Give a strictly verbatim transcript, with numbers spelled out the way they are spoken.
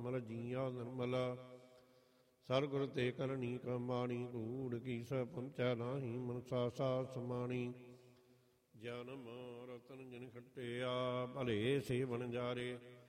ਮਲ ਜੀਆ ਨਿਰਮਲ ਸਰਗੁਰ ਤੇ ਕਰਨੀ ਕਮਾਣੀ ਧੂੜ ਕੀ ਸ ਪਹੁੰਚੈ ਨਾਹੀ ਮਨਸਾ ਸਾ ਸਮਾਣੀ ਜਨਮ ਰਤਨ ਜਿਨ ਖਟਿਆ ਭਲੇ ਸੇ ਬਣ ਜਾਰੇ